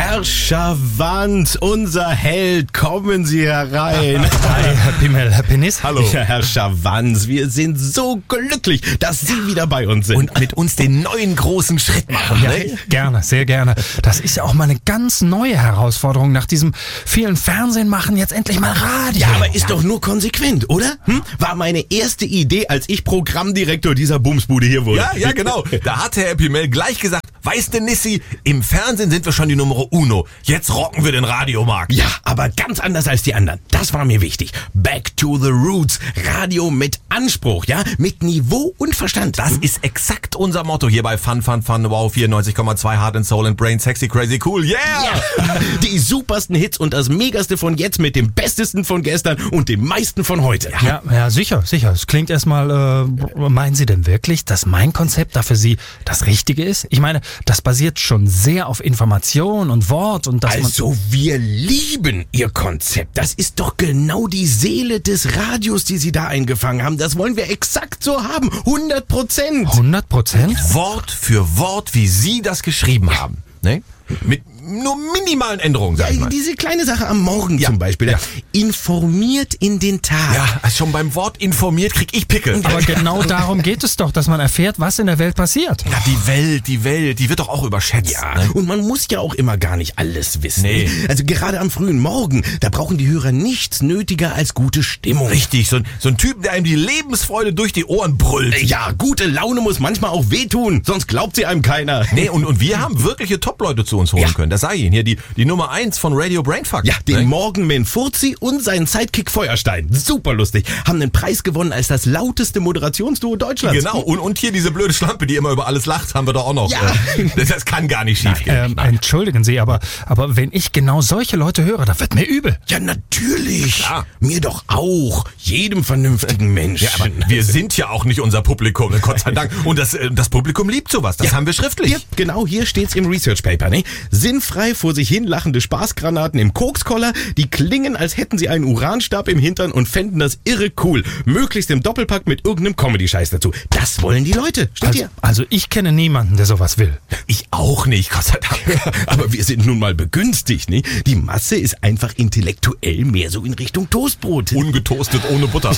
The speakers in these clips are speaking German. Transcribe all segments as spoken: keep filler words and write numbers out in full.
Herr Schawanz, unser Held, kommen Sie herein. Hi, Herr Pimmel, Herr Penis. Hallo. Ja, Herr Schawanz, wir sind so glücklich, dass Sie wieder bei uns sind. Und mit uns den neuen großen Schritt machen. Ja, Ne? gerne, sehr gerne. Das ist ja auch mal eine ganz neue Herausforderung nach diesem vielen Fernsehen machen, jetzt endlich mal Radio. Ja, aber ist doch nur konsequent, oder? Hm? War meine erste Idee, als ich Programmdirektor dieser Bumsbude hier wurde. Ja, ja, genau. Da hat Herr Pimmel gleich gesagt, weißt du, Nissi, im Fernsehen sind wir schon die Nummer uno. Jetzt rocken wir den Radiomarkt. Ja, aber ganz anders als die anderen. Das war mir wichtig. Back to the roots. Radio mit Anspruch, ja? Mit Niveau und Verstand. Das ist exakt unser Motto hier bei Fun, Fun, Fun, Wow, vierundneunzig Komma zwei Heart and Soul and Brain, Sexy, Crazy, Cool, yeah! Ja. Die supersten Hits und das megaste von jetzt mit dem bestesten von gestern und dem meisten von heute. Ja, ja, sicher, sicher. Es klingt erstmal, äh, meinen Sie denn wirklich, dass mein Konzept da für Sie das Richtige ist? Ich meine, das basiert schon sehr auf Information und Wort und dass Also wir lieben Ihr Konzept. Das ist doch genau die Seele des Radios, die Sie da eingefangen haben. Das wollen wir exakt so haben. hundert Prozent. man... hundert Prozent? Wort für Wort, wie Sie das geschrieben haben. Ne? Mit nur minimalen Änderungen, sag ich Ja, mal. diese kleine Sache am Morgen Ja, zum Beispiel. ja. Informiert in den Tag. Ja, also schon beim Wort informiert krieg ich Pickel. Aber genau darum geht es doch, dass man erfährt, was in der Welt passiert. Ja, die Welt, die Welt, die wird doch auch überschätzt. Ja, Ne? und man muss ja auch immer gar nicht alles wissen. Nee. Also gerade am frühen Morgen, da brauchen die Hörer nichts nötiger als gute Stimmung. Richtig, so ein, so ein Typ, der einem die Lebensfreude durch die Ohren brüllt. Ja, gute Laune muss manchmal auch wehtun, sonst glaubt sie einem keiner. Nee, und, und wir haben wirkliche Top-Leute zu uns holen Ja. können. Das sag ich Ihnen hier, die, die Nummer eins von Radio Brainfuck. Ja, den Ne? Morgenman Furzi und seinen Sidekick Feuerstein. Super lustig. Haben den Preis gewonnen als das lauteste Moderationsduo Deutschlands. Genau, und, und hier diese blöde Schlampe, die immer über alles lacht, haben wir doch auch noch. Ja. Äh, Das, das kann gar nicht schief gehen. Ähm, entschuldigen Sie, aber, aber wenn ich genau solche Leute höre, da wird mir übel. Ja, natürlich. Klar. Mir doch auch. Jedem vernünftigen Menschen. Ja, aber wir sind ja auch nicht unser Publikum, Gott sei Dank. Und das, äh, das Publikum liebt sowas, das Ja. haben wir schriftlich. Hier, genau, hier steht's im Research Paper, ne? Sinnfrei vor sich hin lachende Spaßgranaten im Kokskoller, die klingen, als hätten sie einen Uranstab im Hintern und fänden das irre cool. Möglichst im Doppelpack mit irgendeinem Comedy-Scheiß dazu. Das wollen die Leute. Steht Also, hier. also ich kenne niemanden, der sowas will. Ich auch nicht, Gott sei Dank. Aber wir sind nun mal begünstigt, ne? Die Masse ist einfach intellektuell mehr so in Richtung Toastbrot. Ungetoastet ohne Butter.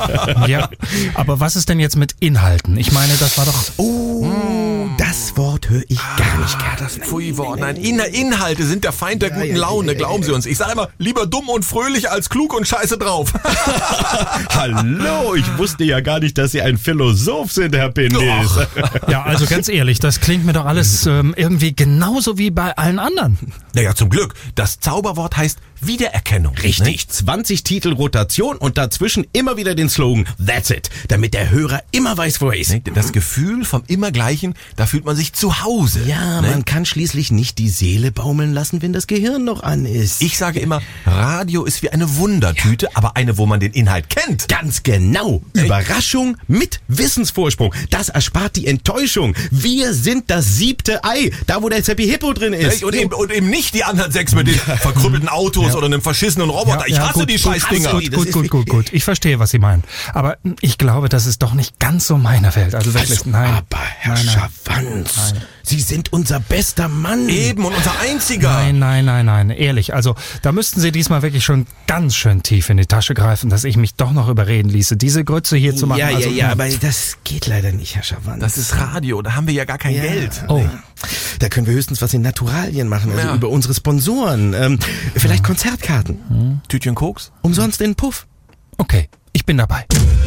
Ja, aber was ist denn jetzt mit Inhalten? Ich meine, das war doch... Oh, das Wort höre ich gar nicht gerne. Das Pfui-Wort. Nein, In Inhalte sind der Feind der guten ja, Laune, ja, ja, glauben Sie uns. Ich sage immer, lieber dumm und fröhlich als klug und scheiße drauf. Hallo, ich wusste ja gar nicht, dass Sie ein Philosoph sind, Herr Penis. Ja, also ganz ehrlich, das klingt mir doch alles ähm, irgendwie genauso wie bei allen anderen. Naja, zum Glück. Das Zauberwort heißt Wiedererkennung. Richtig, zwanzig Titel Rotation und dazwischen immer wieder den Slogan That's it, damit der Hörer immer weiß, wo er ist. Ne? Das Gefühl vom Immergleichen, da fühlt man sich zu Hause. Ja, ne? man kann schließlich nicht die Seele baumeln lassen, wenn das Gehirn noch an ist. Ich sage immer, Radio ist wie eine Wundertüte, aber eine, wo man den Inhalt kennt. Ganz genau. Überraschung mit Wissensvorsprung. Das erspart die Enttäuschung. Wir sind das siebte Ei, da wo der Seppi Hippo drin ist. Und eben, und eben nicht die anderen sechs mit den verkrüppelten Autos oder einem verschissenen Roboter. ich hasse gut, die gut, Scheißdinger. Gut, Das gut, ist gut, gut, gut. Ich verstehe, was Sie meinen. Aber ich glaube, das ist doch nicht ganz so meine Welt. Also wirklich, Also, nein. aber Herr nein, nein. Schawanz, Sie sind unser bester Mann. Eben, und unser einziger. Nein, nein, nein, nein, ehrlich. Also da müssten Sie diesmal wirklich schon ganz schön tief in die Tasche greifen, dass ich mich doch noch überreden ließe, diese Grütze hier zu machen. Ja, ja, also, ja, aber das geht leider nicht, Herr Schawanz. Das ist Radio, da haben wir ja gar kein Ja. Geld. Oh, Da können wir höchstens was in Naturalien machen, also Ja. über unsere Sponsoren. Ähm, vielleicht Konzertkarten. Tütchen Koks? Umsonst in den Puff. okay, ich bin dabei.